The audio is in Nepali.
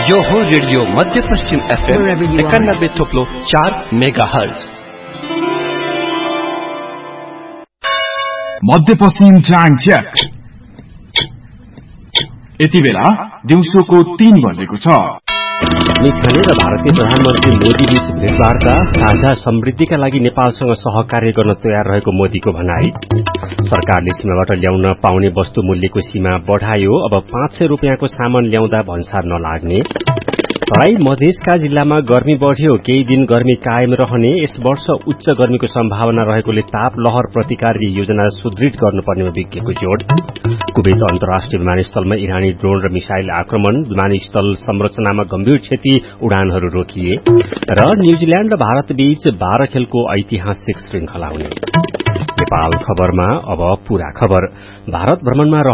यो हो रेडियो मध्य पश्चिम FM 91.4 मेगाहर्ज। मध्य पश्चिम टाइम चेक। यति बेला दिउँसोको 3 बजेको छ। मिछाने र भारतीय प्रधानमन्त्री मोदी बीच भेटवार्ता, साझा समृद्धिका लागि नेपालसँग सहकार्य गर्न तयार रहेको मोदीको भनाई। सरकारले सीमाबाट ल्याउन पाउने वस्तु मूल्यको सीमा बढ़ायो, अब 500 रुपियाँको सामान ल्याउँदा भन्सार नलाग्ने। तराई मधेसका जिल्लामा गर्मी बढ़्यो, केही दिन गर्मी कायम रहने। यस वर्ष उच्च गर्मीको सम्भावना रहेकोले ताप लहर प्रतिकारी योजना सुदृढ गर्नुपर्नेमा विज्ञको जोड़। कुवेत अन्तर्राष्ट्रिय विमानस्थलमा इरानी ड्रोन र मिसाइल आक्रमण, विमानस्थल संरचनामा गम्भीर क्षति, उडानहरू रोकिए। र न्यूजील्याण्ड र भारत बीच 12 खेलको ऐतिहासिक श्रृंखला हुने। नेपाल खबरमा अब पूरा खबर। भारत भ्रमणमा